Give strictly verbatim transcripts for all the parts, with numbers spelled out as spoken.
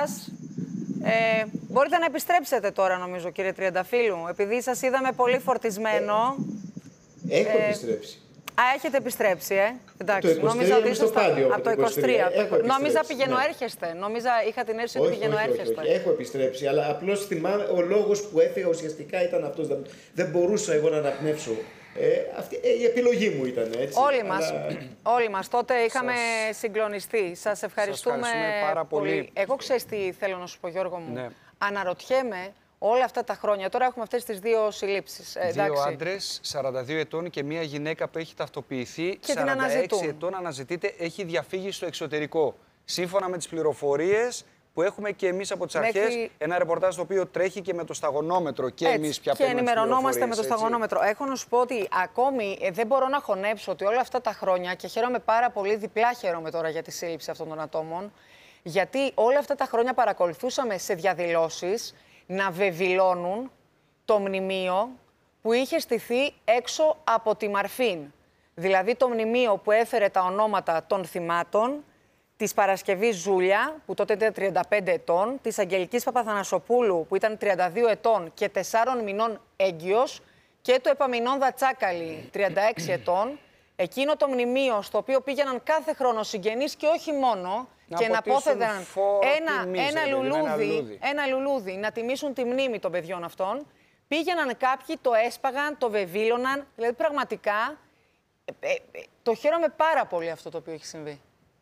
σας. Ε, μπορείτε να επιστρέψετε τώρα, νομίζω, κύριε Τριανταφύλου, επειδή σας είδαμε πολύ φορτισμένο. Έχω ε, επιστρέψει. Α, έχετε επιστρέψει, ε. Εντάξει, το είκοσι τρία νόμιζα ότι ήσασταν από το είκοσι τρία. είκοσι τρία. Έχω Νόμιζα πηγαίνω ναι. έρχεστε. Νόμιζα, είχα την αίσθηση όχι, ότι πηγαίνω όχι, έρχεστε. όχι, όχι. Έχω επιστρέψει, αλλά απλώς θυμάμαι, ο λόγος που έφυγα ουσιαστικά ήταν αυτός. Δεν, δεν μπορούσα εγώ να αναπνεύσω. Ε, αυτή, ε, η επιλογή μου ήταν έτσι. Όλοι αλλά... μας, όλοι μας τότε είχαμε σας... συγκλονιστεί. Σας ευχαριστούμε, σας ευχαριστούμε πάρα πολύ. πολύ. Εγώ ξέρεις τι θέλω να σου πω, Γιώργο μου. Ναι. Αναρωτιέμαι όλα αυτά τα χρόνια. Τώρα έχουμε αυτές τις δύο συλλήψεις. Ε, δύο άντρες, σαράντα δύο ετών και μία γυναίκα που έχει ταυτοποιηθεί, και σαράντα έξι ετών, αναζητείται, έχει διαφύγει στο εξωτερικό. Σύμφωνα με τις πληροφορίες που έχουμε και εμείς από τις αρχές, Μέχρι... ένα ρεπορτάζ το οποίο τρέχει και με το σταγονόμετρο και έτσι, εμείς πια και ενημερωνόμαστε με το σταγονόμετρο. Έχω να σου πω ότι ακόμη ε, δεν μπορώ να χωνέψω ότι όλα αυτά τα χρόνια, και χαίρομαι πάρα πολύ, διπλά χαίρομαι τώρα για τη σύλληψη αυτών των ατόμων, γιατί όλα αυτά τα χρόνια παρακολουθούσαμε σε διαδηλώσεις να βεβηλώνουν το μνημείο που είχε στηθεί έξω από τη Μαρφίν. Δηλαδή το μνημείο που έφερε τα ονόματα των θυμάτων, της Παρασκευής Ζούλια, που τότε ήταν τριάντα πέντε ετών, της Αγγελικής Παπαθανασοπούλου, που ήταν τριάντα δύο ετών και τεσσάρων μηνών έγκυος, και του Επαμινόνδα Τσάκαλη, τριάντα έξι ετών. Εκείνο το μνημείο στο οποίο πήγαιναν κάθε χρόνο συγγενείς και όχι μόνο, να και να απόθεδαν ένα, τιμής, ένα, λουλούδι, ένα, λουλούδι. ένα λουλούδι, να τιμήσουν τη μνήμη των παιδιών αυτών. Πήγαιναν κάποιοι, το έσπαγαν, το βεβήλωναν. Δηλαδή πραγματικά ε, ε, το χαίρομαι πάρα πολύ αυτό το οποίο έχει συμβεί.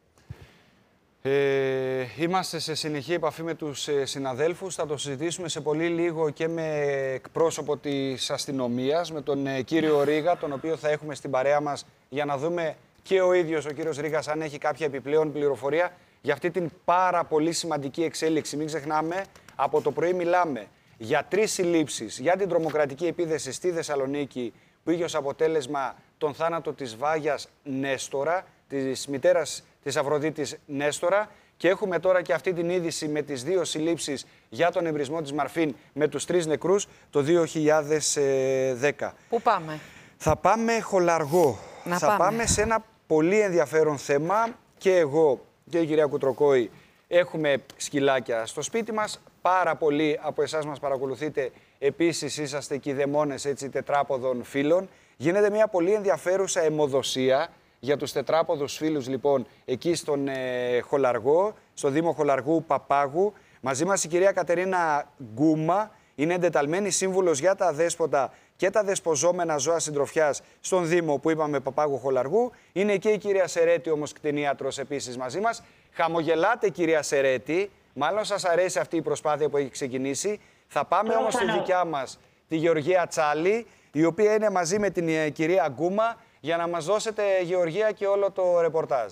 Ε, είμαστε σε συνεχή επαφή με τους ε, συναδέλφους. Θα το συζητήσουμε σε πολύ λίγο και με εκπρόσωπο της αστυνομίας, με τον ε, κύριο Ρήγα, τον οποίο θα έχουμε στην παρέα μας για να δούμε και ο ίδιος ο κύριος Ρήγας αν έχει κάποια επιπλέον πληροφορία για αυτή την πάρα πολύ σημαντική εξέλιξη. Μην ξεχνάμε, από το πρωί μιλάμε για τρεις συλλήψεις για την τρομοκρατική επίθεση στη Θεσσαλονίκη που είχε ως αποτέλεσμα τον θάνατο της Βάγιας Νέστορα, της μητέρας της Αφροδίτης Νέστορα, και έχουμε τώρα και αυτή την είδηση με τις δύο συλλήψεις για τον εμπρισμό της Μαρφίν με τους τρεις νεκρούς το δύο χιλιάδες δέκα. Πού πάμε? Θα πάμε Χολαργό. Να Θα πάμε. πάμε σε ένα πολύ ενδιαφέρον θέμα. Και εγώ και η κυρία Κουτροκόη έχουμε σκυλάκια στο σπίτι μας. Πάρα πολλοί από εσάς μας παρακολουθείτε. Επίσης είσαστε κηδεμόνες έτσι τετράποδων φίλων. Γίνεται μια πολύ ενδιαφέρουσα αιμοδοσία για τους τετράποδους φίλους, λοιπόν, εκεί στον ε, Χολαργό, στο Δήμο Χολαργού Παπάγου. Μαζί μας η κυρία Κατερίνα Γκούμα, είναι εντεταλμένη σύμβουλος για τα αδέσποτα και τα δεσποζόμενα ζώα συντροφιάς στον Δήμο που είπαμε Παπάγου Χολαργού. Είναι και η κυρία Σερέτη, όμως κτηνίατρος, επίσης μαζί μας. Χαμογελάτε, κυρία Σερέτη, μάλλον σας αρέσει αυτή η προσπάθεια που έχει ξεκινήσει. Θα πάμε όμως στη δικιά μας, τη Γεωργία Τσάλη, η οποία είναι μαζί με την ε, κυρία Γκούμα, για να μας δώσετε, Γεωργία, και όλο το ρεπορτάζ.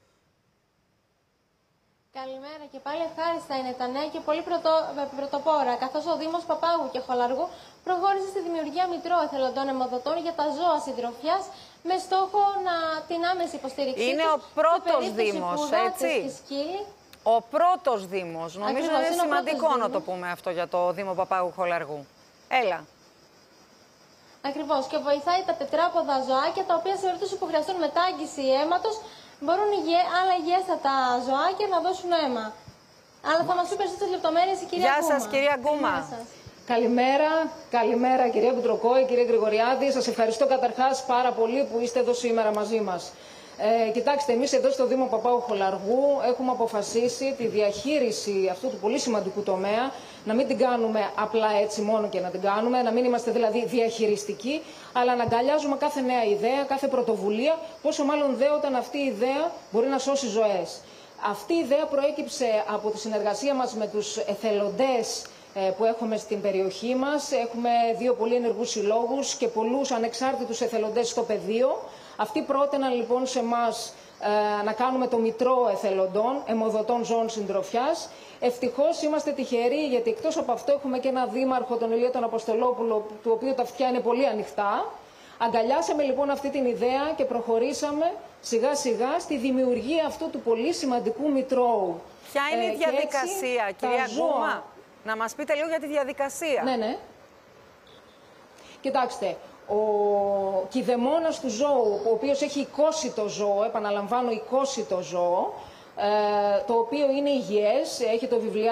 Καλημέρα και πάλι ευχάριστα είναι τα νέα και πολύ πρωτο... πρωτοπόρα, καθώς ο Δήμος Παπάγου και Χολαργού προχώρησε στη δημιουργία μητρώου εθελοντών αιμοδοτών για τα ζώα συντροφιάς με στόχο να... την άμεση υποστήριξή είναι τους. Ο πρώτος Δήμος, έτσι. Ο πρώτος Δήμος. Νομίζω Ακριβώς, είναι, είναι σημαντικό να το πούμε αυτό για το Δήμο Παπάγου Χολαργού. Έλα. Ακριβώς, και βοηθάει τα τετράποδα ζωάκια, τα οποία σε περίπτωση που χρειαστούν μετάγγιση αίματος, μπορούν υγιέ, άλλα υγιέστατα ζωάκια να δώσουν αίμα. Αλλά θα μας πει περισσότερες λεπτομέρειες η κυρία Γεια Γκούμα. σας, κυρία Γκούμα. Καλημέρα, καλημέρα κυρία Κουτροκόη, κύριε Γρηγοριάδη. Σας ευχαριστώ καταρχάς πάρα πολύ που είστε εδώ σήμερα μαζί μας. Ε, κοιτάξτε, εμείς εδώ στο Δήμο Παπάγου Χολαργού έχουμε αποφασίσει τη διαχείριση αυτού του πολύ σημαντικού τομέα να μην την κάνουμε απλά έτσι μόνο και να την κάνουμε, να μην είμαστε δηλαδή διαχειριστικοί, αλλά να αγκαλιάζουμε κάθε νέα ιδέα, κάθε πρωτοβουλία, πόσο μάλλον δε όταν αυτή η ιδέα μπορεί να σώσει ζωές. Αυτή η ιδέα προέκυψε από τη συνεργασία μας με τους εθελοντές που έχουμε στην περιοχή μας. Έχουμε δύο πολύ ενεργούς συλλόγους και πολλούς ανεξάρτητους εθελοντές στο πεδίο. Αυτοί πρότειναν λοιπόν σε εμάς ε, να κάνουμε το μητρό εθελοντών, αιμοδοτών ζώων συντροφιάς. Ευτυχώς είμαστε τυχεροί, γιατί εκτός από αυτό έχουμε και ένα δήμαρχο, τον Ηλία τον Αποστολόπουλο, του οποίου τα αυτιά είναι πολύ ανοιχτά. Αγκαλιάσαμε λοιπόν αυτή την ιδέα και προχωρήσαμε σιγά σιγά στη δημιουργία αυτού του πολύ σημαντικού μητρώου. Ποια είναι ε, η διαδικασία, έτσι, κυρία Γκούμα? Να μας πείτε λίγο για τη διαδικασία. Ναι, ναι. Κοιτάξτε, ο κηδεμόνας του ζώου, ο οποίος έχει οικόσιτο ζώο, επαναλαμβάνω οικόσιτο ζώο, ε, το οποίο είναι υγιές, έχει το βιβλιάριο